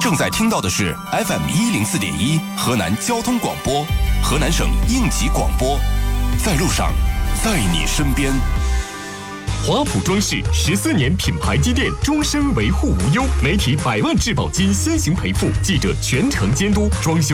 正在听到的是 FM104.1河南交通广播，河南省应急广播，在路上，在你身边。 华普装饰14年品牌积淀，终身维护无忧，媒体100万质保金先行赔付，记者全程监督，装修